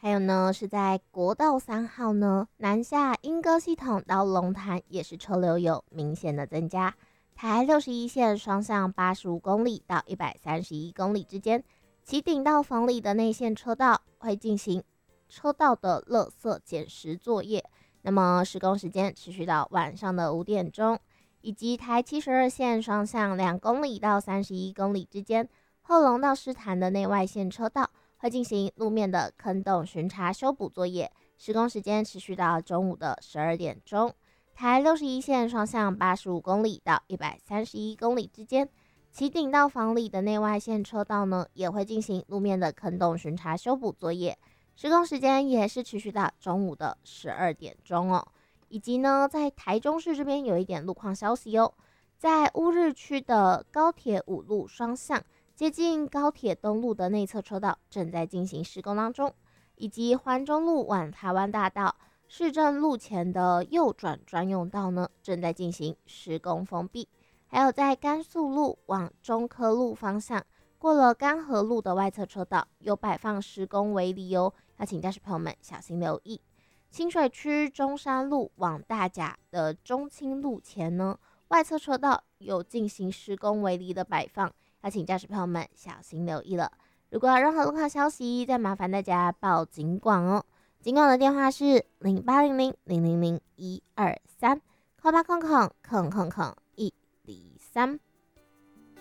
还有呢，是在国道3号呢，南下莺歌系统到龙潭也是车流有明显的增加。台61线双向85公里到131公里之间，旗顶到房里的内线车道会进行车道的垃圾捡拾作业，那么施工时间持续到晚上的5点钟。以及台72线双向2公里到31公里之间，后龙到狮潭的内外线车道会进行路面的坑洞巡查修补作业，施工时间持续到中午的12点钟。台61线双向85公里到131公里之间，旗顶到房里的内外线车道呢，也会进行路面的坑洞巡查修补作业，施工时间也是持续到中午的12点钟哦。以及呢，在台中市这边有一点路况消息哦，在乌日区的高铁5路双向接近高铁东路的内侧车道正在进行施工当中，以及环中路往台湾大道市政路前的右转专用道呢正在进行施工封闭，还有在甘肃路往中科路方向过了甘河路的外侧车道有摆放施工围篱哦，要请驾驶朋友们小心留意。清水区中山路往大甲的中清路前呢，外侧车道有进行施工围篱的摆放，要请驾驶朋友们小心留意了。如果有任何路况消息，再麻烦大家报警广哦。警广的电话是0800000123，0800000123。